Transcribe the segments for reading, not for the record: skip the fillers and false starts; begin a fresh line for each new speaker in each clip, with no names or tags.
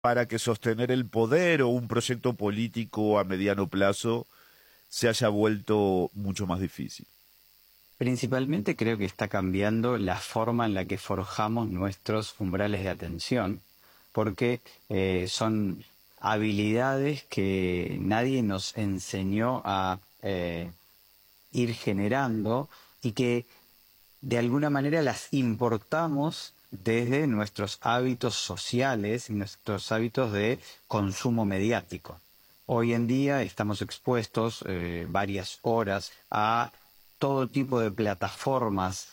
para que sostener el poder o un proyecto político a mediano plazo se haya vuelto mucho más difícil?
Principalmente creo que está cambiando la forma en la que forjamos nuestros umbrales de atención, porque son habilidades que nadie nos enseñó a ir generando y que de alguna manera las importamos desde nuestros hábitos sociales y nuestros hábitos de consumo mediático. Hoy en día estamos expuestos varias horas a todo tipo de plataformas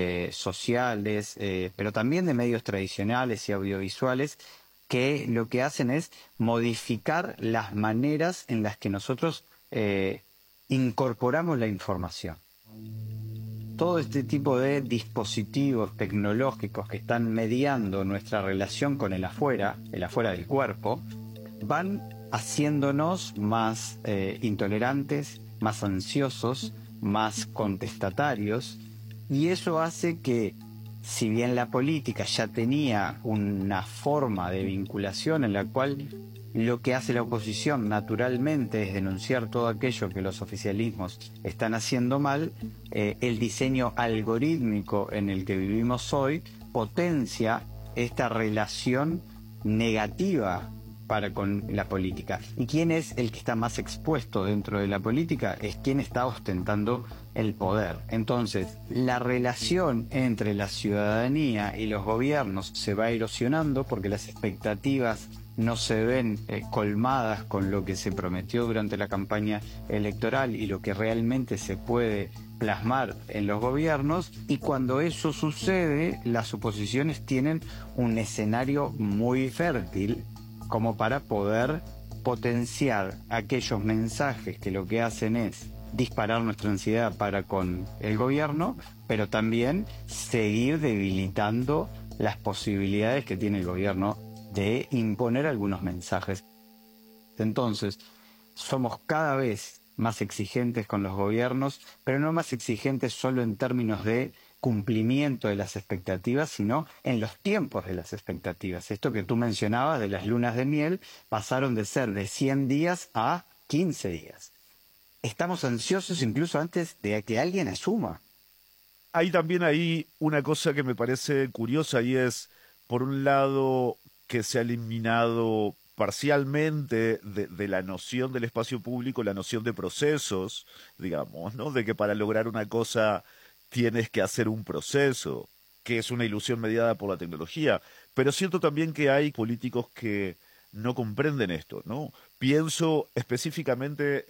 sociales, pero también de medios tradicionales y audiovisuales que lo que hacen es modificar las maneras en las que nosotros incorporamos la información. Todo este tipo de dispositivos tecnológicos que están mediando nuestra relación con el afuera del cuerpo, van haciéndonos más intolerantes, más ansiosos, más contestatarios, y eso hace que, si bien la política ya tenía una forma de vinculación en la cual lo que hace la oposición naturalmente es denunciar todo aquello que los oficialismos están haciendo mal, el diseño algorítmico en el que vivimos hoy potencia esta relación negativa para con la política. ¿Y quién es el que está más expuesto dentro de la política? Es quien está ostentando el poder. Entonces, la relación entre la ciudadanía y los gobiernos se va erosionando porque las expectativas no se ven colmadas con lo que se prometió durante la campaña electoral y lo que realmente se puede plasmar en los gobiernos, y cuando eso sucede, las oposiciones tienen un escenario muy fértil como para poder potenciar aquellos mensajes que lo que hacen es disparar nuestra ansiedad para con el gobierno, pero también seguir debilitando las posibilidades que tiene el gobierno de imponer algunos mensajes. Entonces, somos cada vez más exigentes con los gobiernos, pero no más exigentes solo en términos de cumplimiento de las expectativas, sino en los tiempos de las expectativas. Esto que tú mencionabas de las lunas de miel pasaron de ser de 100 días a 15 días. Estamos ansiosos incluso antes de que alguien asuma.
Hay también ahí una cosa que me parece curiosa y es, por un lado, que se ha eliminado parcialmente de la noción del espacio público, la noción de procesos, digamos, ¿no? De que para lograr una cosa tienes que hacer un proceso, que es una ilusión mediada por la tecnología. Pero siento también que hay políticos que no comprenden esto, ¿no? Pienso específicamente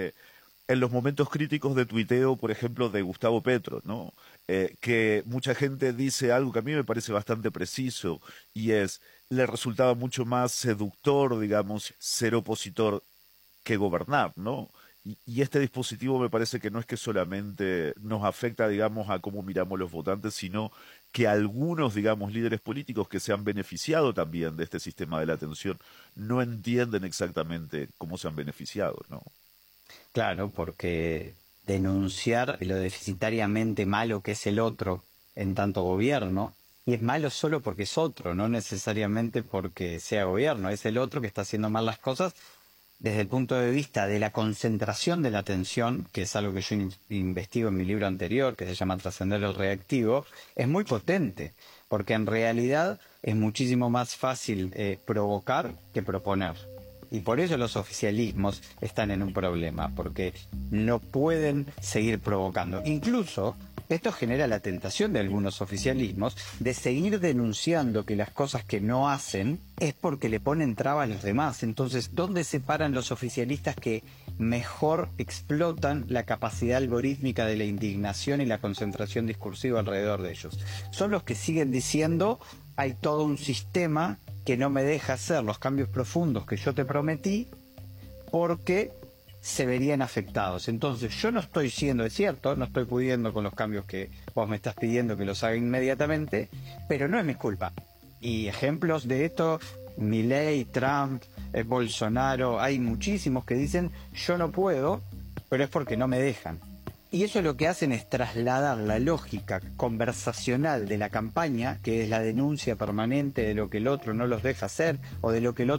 en los momentos críticos de tuiteo, por ejemplo, de Gustavo Petro, ¿no? Que mucha gente dice algo que a mí me parece bastante preciso, y es, le resultaba mucho más seductor, digamos, ser opositor que gobernar, ¿no? Y este dispositivo me parece que no es que solamente nos afecta, digamos, a cómo miramos los votantes, sino que algunos, digamos, líderes políticos que se han beneficiado también de este sistema de la atención no entienden exactamente cómo se han beneficiado, ¿no?
Claro, porque denunciar lo deficitariamente malo que es el otro en tanto gobierno, y es malo solo porque es otro, no necesariamente porque sea gobierno, es el otro que está haciendo mal las cosas desde el punto de vista de la concentración de la atención, que es algo que yo investigo en mi libro anterior, que se llama Trascender el reactivo, es muy potente, porque en realidad es muchísimo más fácil provocar que proponer. Y por eso los oficialismos están en un problema, porque no pueden seguir provocando. Incluso esto genera la tentación de algunos oficialismos de seguir denunciando que las cosas que no hacen es porque le ponen traba a los demás. Entonces, ¿dónde se paran los oficialistas que mejor explotan la capacidad algorítmica de la indignación y la concentración discursiva alrededor de ellos? Son los que siguen diciendo: hay todo un sistema que no me deja hacer los cambios profundos que yo te prometí porque se verían afectados. Entonces yo no estoy siendo, es cierto, no estoy pudiendo con los cambios que vos me estás pidiendo que los haga inmediatamente, pero no es mi culpa. Y ejemplos de esto: Milei, Trump, Bolsonaro, hay muchísimos que dicen yo no puedo, pero es porque no me dejan. Y eso lo que hacen es trasladar la lógica conversacional de la campaña, que es la denuncia permanente de lo que el otro no los deja hacer o de lo que el otro